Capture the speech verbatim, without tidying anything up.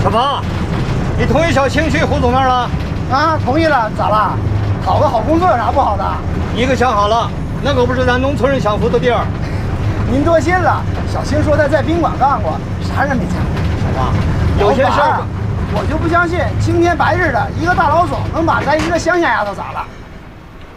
小芳，你同意小青去胡总那儿了？ 啊，同意了，咋了？讨个好工作有啥不好的？ 一个想好了，那可不是咱农村人享福的地儿。 您多心了。小青说她在宾馆干过，啥人没见过？ 小芳，有些事儿我就不相信青天白日的一个大老总能把咱一个乡下丫头咋了？